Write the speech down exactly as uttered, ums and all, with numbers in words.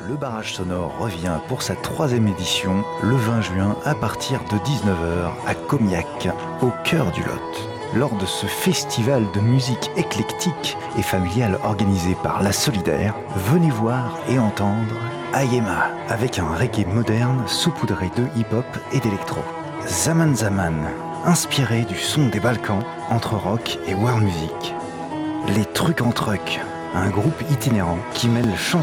Le barrage sonore revient pour sa troisième édition le vingt juin à partir de dix-neuf heures à Comiac, au cœur du Lot. Lors de ce festival de musique éclectique et familiale organisé par La Solidaire, venez voir et entendre Ayema avec un reggae moderne saupoudré de hip-hop et d'électro. Zaman Zaman, inspiré du son des Balkans entre rock et world music. Les Trucs en Truck, un groupe itinérant qui mêle chansons